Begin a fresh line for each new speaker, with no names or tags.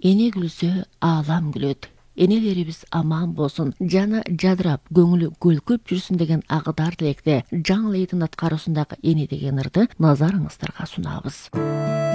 Эне күлсө, аалам күлөт. Энелерибиз аман болсун, жана жадырап, көңүлү көлкүп жүрсүн деген агыдар тилекте жаңы лейтенант аткаруусундагы эне деген ырды назарыңыздарга сунабыз.